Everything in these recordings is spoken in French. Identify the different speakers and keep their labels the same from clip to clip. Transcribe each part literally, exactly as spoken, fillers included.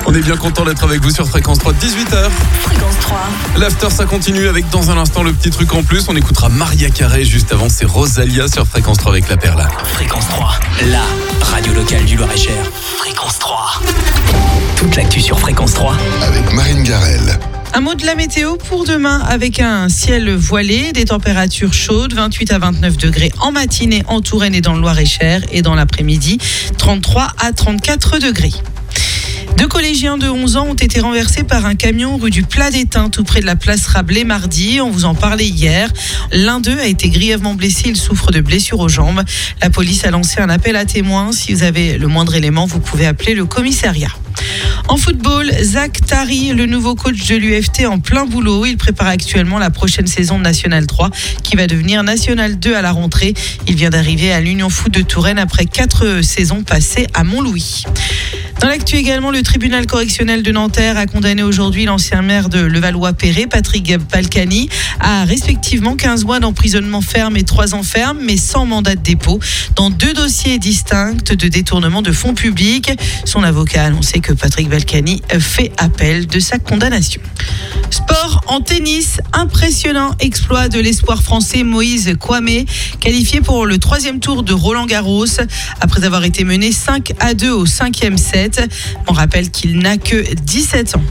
Speaker 1: On est bien content d'être avec vous sur Fréquence trois, dix-huit heures.
Speaker 2: Fréquence trois.
Speaker 1: L'after, ça continue avec dans un instant le petit truc en plus. On écoutera Maria Carey juste avant, c'est Rosalia sur Fréquence trois avec la Perla.
Speaker 3: Fréquence trois, la radio locale du Loir-et-Cher. Fréquence trois. Toute l'actu sur Fréquence trois.
Speaker 4: Avec Marine Garel.
Speaker 5: Un mot de la météo pour demain avec un ciel voilé, des températures chaudes, vingt-huit à vingt-neuf degrés en matinée en Touraine et dans le Loir-et-Cher, et dans l'après-midi, trente-trois à trente-quatre degrés. Deux collégiens de onze ans ont été renversés par un camion rue du Plat d'Étain, tout près de la place Rabelais mardi. On vous en parlait hier. L'un d'eux a été grièvement blessé. Il souffre de blessures aux jambes. La police a lancé un appel à témoins. Si vous avez le moindre élément, vous pouvez appeler le commissariat. En football, Zach Tari, le nouveau coach de l'U F T, en plein boulot. Il prépare actuellement la prochaine saison de National trois qui va devenir National deux à la rentrée. Il vient d'arriver à l'Union Foot de Touraine après quatre saisons passées à Montlouis. Dans l'actu également, le tribunal correctionnel de Nanterre a condamné aujourd'hui l'ancien maire de Levallois-Perret, Patrick Balkany, à respectivement quinze mois d'emprisonnement ferme et trois ans ferme, mais sans mandat de dépôt, dans deux dossiers distincts de détournement de fonds publics. Son avocat a annoncé que Patrick Balkany fait appel de sa condamnation. Sport en tennis, impressionnant exploit de l'espoir français Moïse Kouamé, qualifié pour le troisième tour de Roland-Garros, après avoir été mené cinq à deux au cinquième set. On rappelle qu'il n'a que dix-sept ans.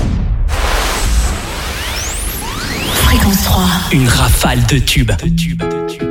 Speaker 2: Fréquence trois.
Speaker 3: Une rafale de tubes. De tubes.